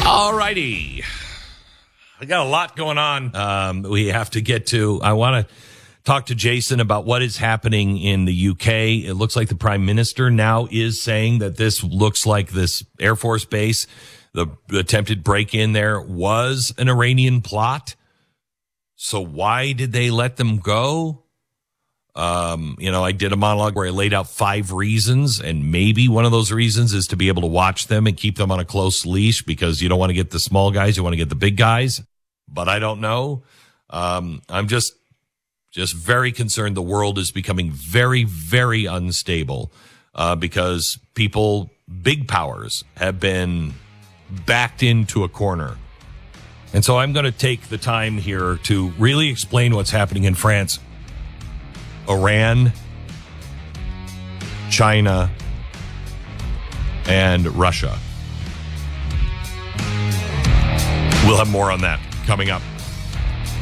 All righty. I got a lot going on. We have to get to. I want to talk to Jason about what is happening in the UK. It looks like the Prime Minister now is saying that this looks like this Air Force base, the attempted break-in there, was an Iranian plot. So why did they let them go? I did a monologue where I laid out 5 reasons, and maybe one of those reasons is to be able to watch them and keep them on a close leash because you don't want to get the small guys, you want to get the big guys. But I don't know. I'm just very concerned the world is becoming very, very unstable because big powers, have been backed into a corner. And so I'm going to take the time here to really explain what's happening in France, Iran, China, and Russia. We'll have more on that coming up.